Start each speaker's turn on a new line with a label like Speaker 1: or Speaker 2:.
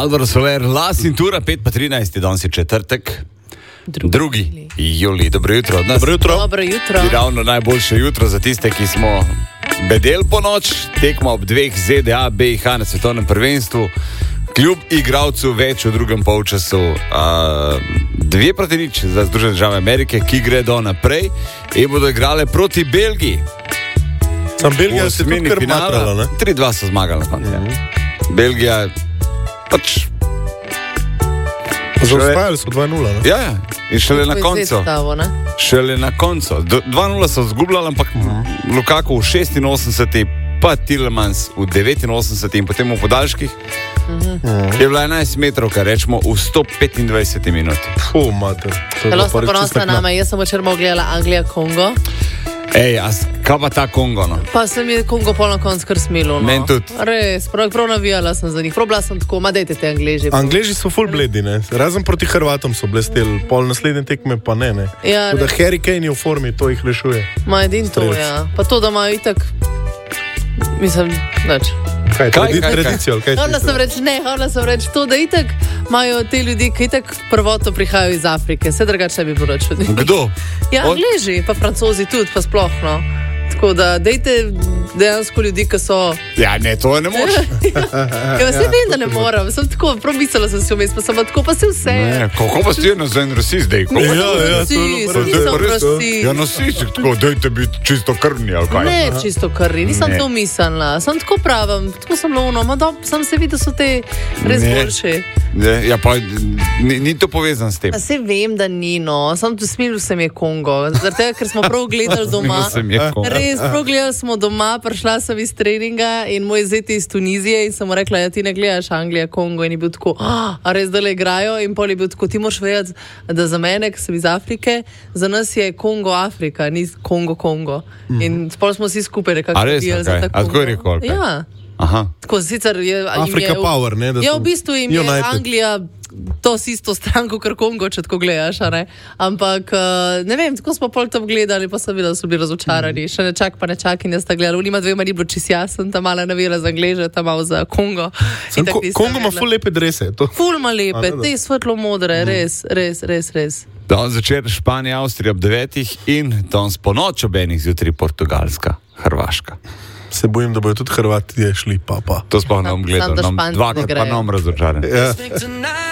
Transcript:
Speaker 1: Alvaro Soler, La Cintura, 5:13, danes je četrtek. 2. julij, dobro jutro od nas.
Speaker 2: Dobro jutro.
Speaker 1: Ravno najboljše jutro za tiste, ki smo bedeli po noč, tekmo ob 2 ZDA, BiH na svetovnem prvenstvu, kljub igralcu več v drugem polčasu, 2-0 za Združene države Amerike, ki gredo naprej in bodo igrale proti Belgiji.
Speaker 3: Sam Belgija se tudi kar matrala, ne?
Speaker 1: 3-2 so zmagali na koncu. Belgija pač...
Speaker 3: Zaostajali so 2-0, ne?
Speaker 1: Ja, in šele na koncu. Šele na koncu. 2-0 so zgubljali, ampak Lukaku v 86. pa Tielemans v 89. in potem v podaljških. Je bila 11 metrov, kar rečemo, v 125 minuti.
Speaker 3: Mater.
Speaker 2: Zelo sem ponosna nama, jaz sem včeraj gledala Anglija-Kongo.
Speaker 1: Ej, kaj pa ta Kongo, no?
Speaker 2: Pa sem je Kongo pol na konc kar smilo, no.
Speaker 1: Meni tudi.
Speaker 2: Res, prav navijala sem za njih. Probala sem tako, dajte te Angleži.
Speaker 3: Angleži so full bledi, ne? Razen proti Hrvatom so blesteli, pol naslednje tekme pa ne.
Speaker 2: Ja,
Speaker 3: da Harry Kane je v formi, to jih rešuje.
Speaker 2: Edin to, ja. Pa to, da imajo itak, mislim, neč.
Speaker 3: Kaj, tradicijo?
Speaker 2: Hvala sem reči to, da itak imajo te ljudi, ki itak prvoto prihajajo iz Afrike. Vse drugače bi bilo čudno.
Speaker 1: Kdo?
Speaker 2: Ja, Angleži, pa Francozi tudi, pa sploh, no. Tako da, dejte dejansko ljudi, ki so...
Speaker 1: Ja, ne, to ne moš.
Speaker 2: Ja, vse vem, da ne moram. Sem tako, prav mislila sem si vmes, pa sem tako, pa si vse.
Speaker 1: Ne, kako pa si eno za en rasist, dej?
Speaker 2: Nisem rasist.
Speaker 1: Ja, rasist, tako, dejte biti čisto krvni, ali kaj?
Speaker 2: Ne, čisto krvni, nisem to mislila. Sem tako pravim, tako sem lovno, sem se videla, da so te res boljši.
Speaker 1: Ja, pa ni to povezan s tem.
Speaker 2: Pa se vem, da ni, no. Sam tu smilil se mi je Kongo. Zaradi tega, ker smo prav gledali doma. Res, prav gledali smo doma, prišla sem iz treninga in moj zet iz Tunizije in sem mu rekla, ja, ti ne gledaš Anglija, Kongo, in je bil tako, a res dale igrajo, in pol je bil tako, ti moraš vedeti, da za mene, ki sem iz Afrike, za nas je Kongo Afrika, ni Kongo. In pol smo vsi skupaj nekako
Speaker 1: videli za ta Kongo. A tako je rekel?
Speaker 2: Ja.
Speaker 1: Aha.
Speaker 2: Tako, sicer je...
Speaker 3: Afrika Power, ne?
Speaker 2: Ja, v bistvu jim je Anglija to s isto stranko, kar Kongo, če tako gledaš, a ne? Ampak, ne vem, tako smo pol tam gledali, pa sem videla, da so bili razočarani. Še nečak pa nečak in jaz sta gledala. Unima dvema ni bilo čist jasen, ta mala navira za Angleže, ta malo za Kongo.
Speaker 3: Kongo ima ful lepe drese.
Speaker 2: Ful ima lepe, te svetlo modre, res.
Speaker 1: Danes zvečer Španija, Avstrija ob 9 in danes po noč ob 1 zjutraj Portugalska, Hrvaška.
Speaker 3: Se bojim, da bojo tudi Hrvati šli, pa.
Speaker 1: To sploh ne bom gledal, dvakrat pa ne bom razočaran.